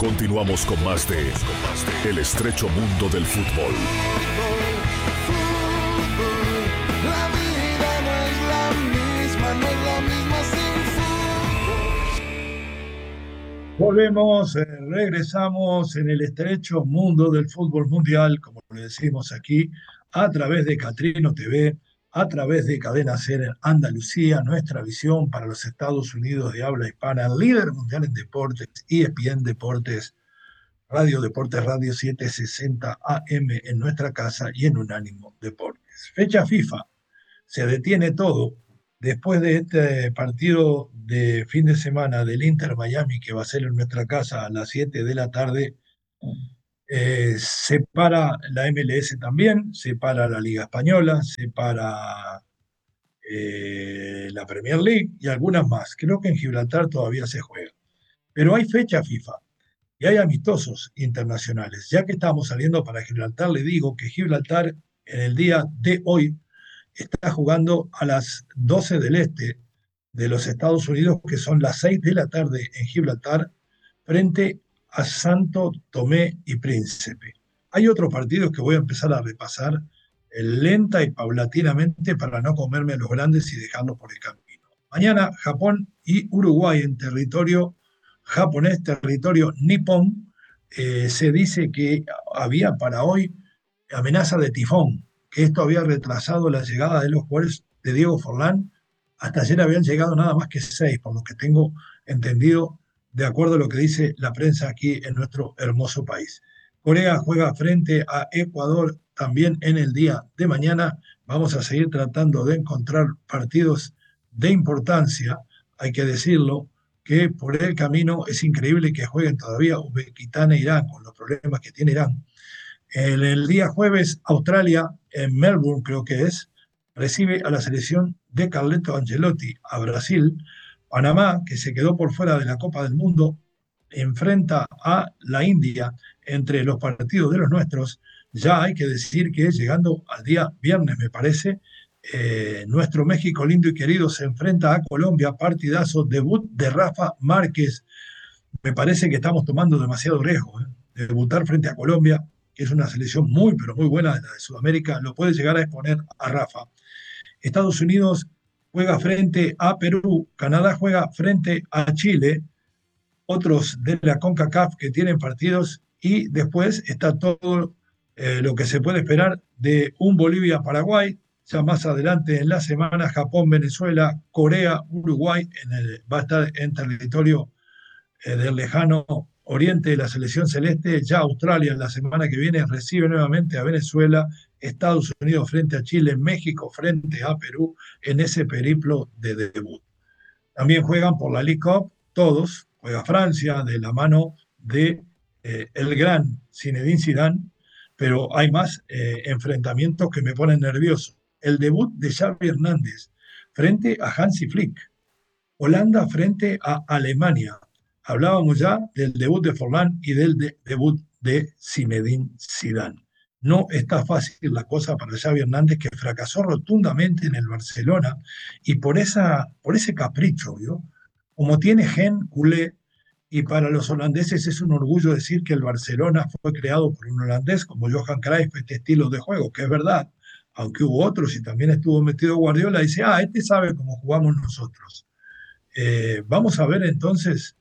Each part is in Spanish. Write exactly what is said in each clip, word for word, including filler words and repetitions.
Continuamos con más de El estrecho mundo del fútbol. La vida no es la misma, no es la misma sin fútbol. Volvemos, eh, regresamos en el estrecho mundo del fútbol mundial, como le decimos aquí, a través de Catrino T V, a través de Cadena Ser Andalucía, nuestra visión para los Estados Unidos de habla hispana, líder mundial en deportes, E S P N Deportes, Radio Deportes, Radio setecientos sesenta A M en nuestra casa y en Unánimo Deportes. Fecha FIFA, se detiene todo después de este partido de fin de semana del Inter Miami, que va a ser en nuestra casa a las siete de la tarde. Eh, se para la M L S también, se para la Liga Española, se para eh, la Premier League y algunas más. Creo que en Gibraltar todavía se juega. Pero hay fecha FIFA y hay amistosos internacionales. Ya que estamos saliendo para Gibraltar, le digo que Gibraltar en el día de hoy está jugando a las doce del este de los Estados Unidos, que son las seis de la tarde en Gibraltar, frente a Santo Tomé y Príncipe. Hay otros partidos que voy a empezar a repasar eh, lenta y paulatinamente para no comerme a los grandes y dejarlos por el camino. Mañana Japón y Uruguay en territorio japonés, territorio nipón. Eh, se dice que había para hoy amenaza de tifón, que esto había retrasado la llegada de los jugadores de Diego Forlán. Hasta ayer habían llegado nada más que seis, por lo que tengo entendido, de acuerdo a lo que dice la prensa aquí en nuestro hermoso país. Corea juega frente a Ecuador también en el día de mañana. Vamos a seguir tratando de encontrar partidos de importancia, hay que decirlo, que por el camino es increíble que jueguen todavía Uzbekistán e Irán, con los problemas que tiene Irán. El, el día jueves, Australia, en Melbourne creo que es, recibe a la selección de Carleto Ancelotti, a Brasil. Panamá, que se quedó por fuera de la Copa del Mundo, enfrenta a la India. Entre los partidos de los nuestros, ya hay que decir que llegando al día viernes, me parece, eh, nuestro México lindo y querido se enfrenta a Colombia, partidazo, debut de Rafa Márquez. Me parece que estamos tomando demasiado riesgo, ¿eh? Debutar frente a Colombia, que es una selección muy, pero muy buena de la de Sudamérica, lo puede llegar a exponer a Rafa. Estados Unidos juega frente a Perú, Canadá juega frente a Chile, otros de la CONCACAF que tienen partidos, y después está todo eh, lo que se puede esperar de un Bolivia-Paraguay, ya más adelante en la semana, Japón-Venezuela, Corea-Uruguay, en el, va a estar en territorio eh, del lejano oriente de la selección celeste. Ya Australia la semana que viene recibe nuevamente a Venezuela, Estados Unidos frente a Chile, México frente a Perú en ese periplo de debut. También juegan por la League Cup, todos, juega Francia de la mano de eh, el gran Zinedine Zidane, pero hay más eh, enfrentamientos que me ponen nervioso. El debut de Xavi Hernández frente a Hansi Flick, Holanda frente a Alemania. Hablábamos ya del debut de Forlán y del de debut de Zinedine Zidane. No está fácil la cosa para Xavi Hernández, que fracasó rotundamente en el Barcelona, y por, esa, por ese capricho, ¿vio? Como tiene gen culé, y para los holandeses es un orgullo decir que el Barcelona fue creado por un holandés como Johan Cruyff, este estilo de juego, que es verdad, aunque hubo otros y también estuvo metido Guardiola, y dice, ah, este sabe cómo jugamos nosotros. Eh, vamos a ver entonces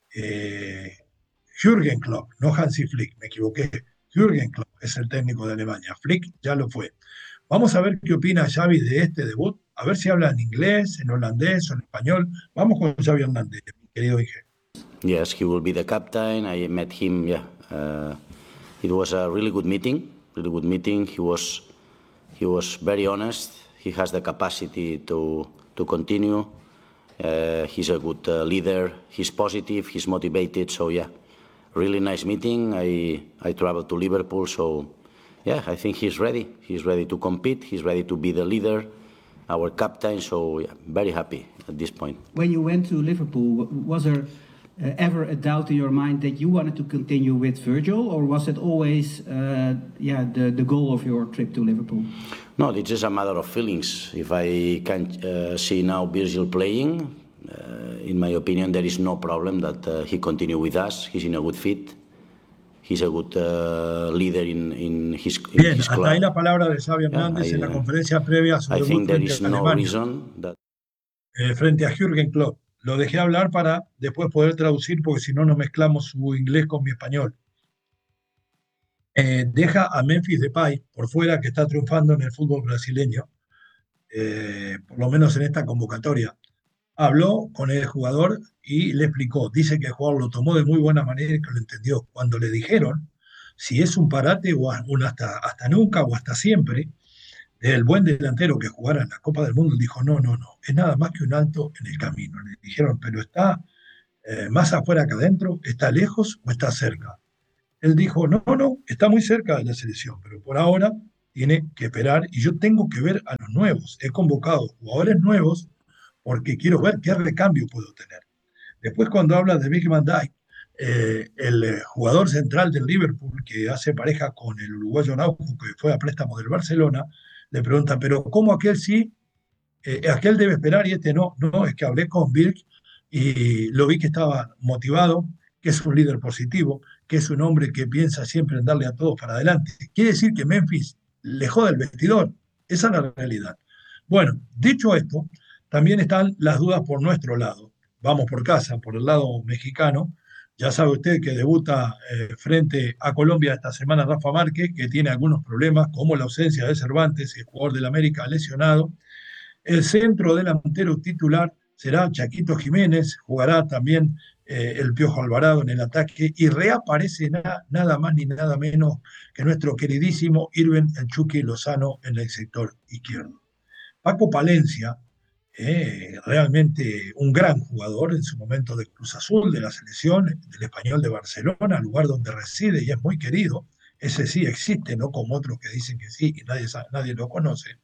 eh, Jürgen Klopp, no Hansi Flick, me equivoqué. Jürgen Klopp es el técnico de Alemania, Flick ya lo fue. Vamos a ver qué opina Xavi de este debut, a ver si habla en inglés, en holandés o en español. Vamos con Xavi Hernández, mi querido Inge. Yes, he will be the captain. I met him, yeah. Uh, it was a really good meeting, really good meeting. He was, he was very honest. He has the capacity to, to continue. Uh, he's a good uh, leader. He's positive, he's motivated, so yeah. Really nice meeting. I, I traveled to Liverpool, so yeah, I think he's ready. He's ready to compete. He's ready to be the leader, our captain, so yeah, very happy at this point. When you went to Liverpool, was there uh, ever a doubt in your mind that you wanted to continue with Virgil, or was it always uh, yeah, the, the goal of your trip to Liverpool? No, it's just a matter of feelings. If I can uh, see now Virgil playing, uh, in my opinion, there is no problem that uh, he continue with us. He's in a good fit. He's a good uh, leader in, in his, in Bien, his hasta club. ahí la palabra de Xavi Hernández Yeah, I, en la uh, conferencia previa a su I debut think there frente is a no Alemania, reason that eh, frente a Jürgen Klopp. Lo dejé hablar para después poder traducir, porque si no, no mezclamos su inglés con mi español. Eh, deja a Memphis Depay por fuera, que está triunfando en el fútbol brasileño, eh, por lo menos en esta convocatoria. Habló con el jugador y le explicó. Dice que el jugador lo tomó de muy buena manera y que lo entendió. Cuando le dijeron si es un parate o un hasta, hasta nunca o hasta siempre, el buen delantero que jugara en la Copa del Mundo dijo, no, no, no, es nada más que un alto en el camino. Le dijeron, pero está eh, más afuera que adentro, está lejos o está cerca. Él dijo, no, no, está muy cerca de la selección, pero por ahora tiene que esperar y yo tengo que ver a los nuevos. He convocado jugadores nuevos porque quiero ver qué recambio puedo tener. Después, cuando habla de Big Van Dijk, eh, el eh, jugador central del Liverpool, que hace pareja con el uruguayo Araujo, que fue a préstamo del Barcelona, le pregunta, pero ¿cómo aquel sí? Eh, aquel debe esperar y este no. No, es que hablé con Birk y lo vi que estaba motivado, que es un líder positivo, que es un hombre que piensa siempre en darle a todos para adelante. Quiere decir que Memphis le jode el vestidor. Esa es la realidad. Bueno, dicho esto, también están las dudas por nuestro lado. Vamos por casa, por el lado mexicano. Ya sabe usted que debuta eh, frente a Colombia esta semana Rafa Márquez, que tiene algunos problemas, como la ausencia de Cervantes, el jugador del América lesionado. El centro delantero titular será Chaquito Jiménez, jugará también eh, el Piojo Alvarado en el ataque y reaparece na, nada más ni nada menos que nuestro queridísimo Irving El Chucky Lozano en el sector izquierdo. Paco Palencia, eh, realmente un gran jugador en su momento de Cruz Azul, de la selección, del Español de Barcelona, lugar donde reside y es muy querido. Ese sí existe, no como otros que dicen que sí y nadie, nadie lo conoce.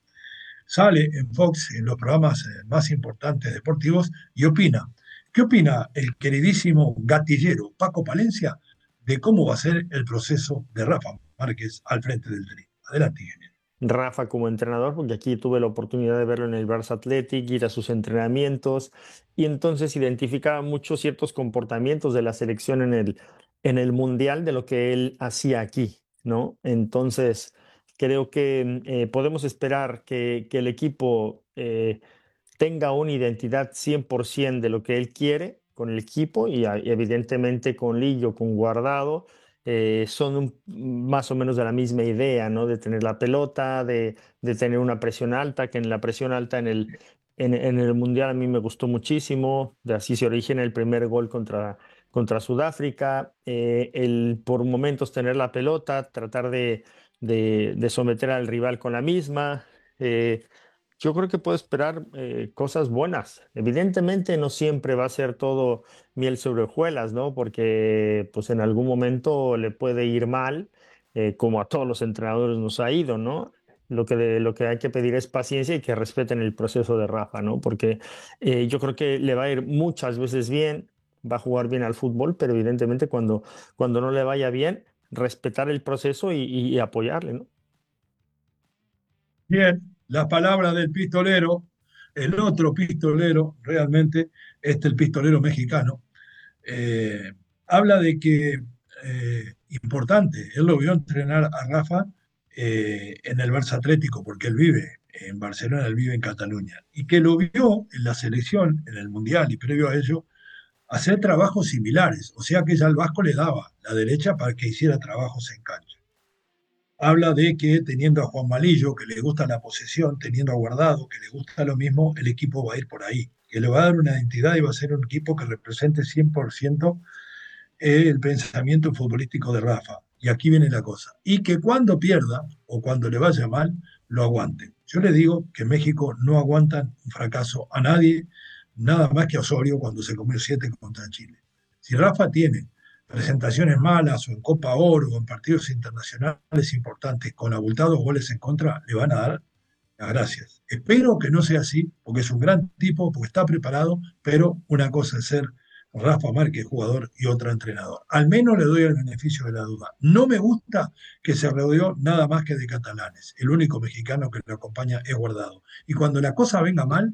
Sale en Fox, en los programas más importantes deportivos, y opina. ¿Qué opina el queridísimo gatillero Paco Palencia de cómo va a ser el proceso de Rafa Márquez al frente del Tri? Adelante, ingeniero. Rafa como entrenador, porque aquí tuve la oportunidad de verlo en el Barça Athletic, ir a sus entrenamientos, y entonces identificaba mucho ciertos comportamientos de la selección en el, en el Mundial de lo que él hacía aquí, ¿no? Entonces, creo que eh, podemos esperar que, que el equipo eh, tenga una identidad cien por ciento de lo que él quiere con el equipo y, y evidentemente con Lillo, con Guardado, eh, son un, más o menos de la misma idea, ¿no? De tener la pelota, de, de tener una presión alta, que en la presión alta en el, en, en el Mundial a mí me gustó muchísimo, de así se origina el primer gol contra, contra Sudáfrica, eh, el por momentos tener la pelota, tratar de De, de someter al rival con la misma. Eh, yo creo que puedo esperar eh, cosas buenas. Evidentemente no siempre va a ser todo miel sobre hojuelas, ¿no? Porque pues en algún momento le puede ir mal, eh, como a todos los entrenadores nos ha ido, ¿no? Lo que, de, lo que hay que pedir es paciencia y que respeten el proceso de Rafa, ¿no? Porque eh, yo creo que le va a ir muchas veces bien, va a jugar bien al fútbol, pero evidentemente cuando, cuando no le vaya bien, respetar el proceso y, y apoyarle, ¿no? Bien, las palabras del pistolero, el otro pistolero, realmente, este el pistolero mexicano, eh, habla de que, eh, importante, él lo vio entrenar a Rafa eh, en el Barça Atlético, porque él vive en Barcelona, él vive en Cataluña, y que lo vio en la selección, en el Mundial y previo a ello, hacer trabajos similares, o sea que ya el Vasco le daba la derecha para que hiciera trabajos en cancha. Habla de que teniendo a Juan Malillo, que le gusta la posesión, teniendo a Guardado, que le gusta lo mismo, el equipo va a ir por ahí, que le va a dar una identidad y va a ser un equipo que represente cien por ciento el pensamiento futbolístico de Rafa. Y aquí viene la cosa. Y que cuando pierda o cuando le vaya mal, lo aguanten. Yo le digo que en México no aguantan un fracaso a nadie, nada más que a Osorio cuando se comió siete contra Chile. Si Rafa tiene presentaciones malas o en Copa Oro o en partidos internacionales importantes con abultados goles en contra, le van a dar las gracias. Espero que no sea así, porque es un gran tipo, porque está preparado, pero una cosa es ser Rafa Márquez, jugador, y otra entrenador. Al menos le doy el beneficio de la duda. No me gusta que se rodeó nada más que de catalanes. El único mexicano que lo acompaña es Guardado. Y cuando la cosa venga mal,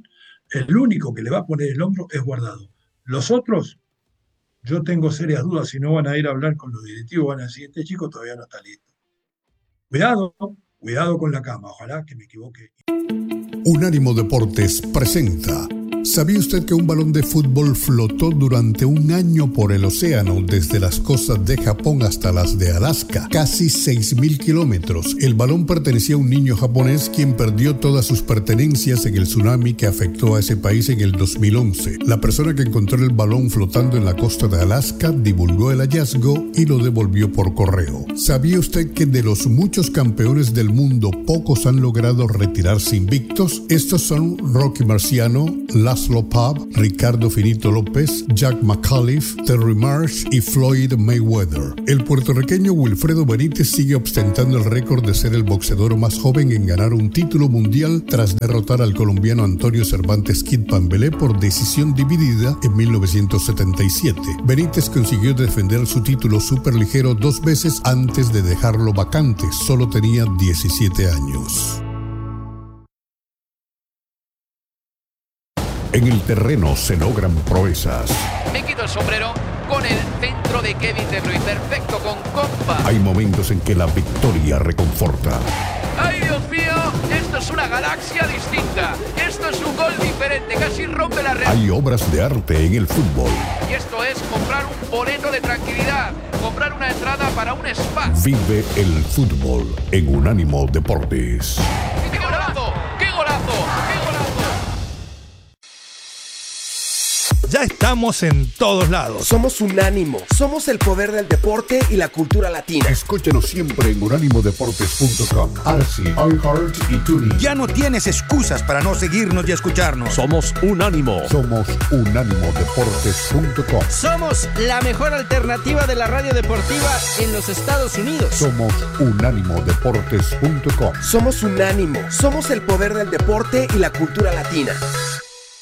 El único que le va a poner el hombro es Guardado. Los otros, yo tengo serias dudas si no van a ir a hablar con los directivos, van a decir, este chico todavía no está listo. Cuidado, cuidado con la cama, ojalá que me equivoque. Unánimo Deportes presenta. ¿Sabía usted que un balón de fútbol flotó durante un año por el océano desde las costas de Japón hasta las de Alaska? Casi seis mil kilómetros. El balón pertenecía a un niño japonés quien perdió todas sus pertenencias en el tsunami que afectó a ese país en el dos mil once. La persona que encontró el balón flotando en la costa de Alaska divulgó el hallazgo y lo devolvió por correo. ¿Sabía usted que de los muchos campeones del mundo pocos han logrado retirarse invictos? Estos son Rocky Marciano, Laszlo Pav, Ricardo Finito López, Jack McAuliffe, Terry Marsh y Floyd Mayweather. El puertorriqueño Wilfredo Benítez sigue ostentando el récord de ser el boxeador más joven en ganar un título mundial tras derrotar al colombiano Antonio Cervantes Kid Pambelé por decisión dividida en mil novecientos setenta y siete. Benítez consiguió defender su título superligero dos veces antes de dejarlo vacante. Solo tenía diecisiete años. En el terreno se logran proezas. Me quito el sombrero con el centro de Kevin De Bruyne. Perfecto, con compa. Hay momentos en que la victoria reconforta. ¡Ay, Dios mío! Esto es una galaxia distinta. Esto es un gol diferente. Casi rompe la red. Hay obras de arte en el fútbol. Y esto es comprar un boleto de tranquilidad. Comprar una entrada para un spa. Vive el fútbol en Unánimo Deportes. ¡Qué golazo! ¡Qué golazo! ¡Qué golazo! Ya estamos en todos lados. Somos Unánimo. Somos el poder del deporte y la cultura latina. Escúchanos siempre en unánimo deportes punto com, Arsi, iHeart y TuneIn. Ya no tienes excusas para no seguirnos y escucharnos. Somos Unánimo. Somos unánimo deportes punto com. Somos la mejor alternativa de la radio deportiva en los Estados Unidos. Somos unánimo deportes punto com. Somos Unánimo. Somos el poder del deporte y la cultura latina.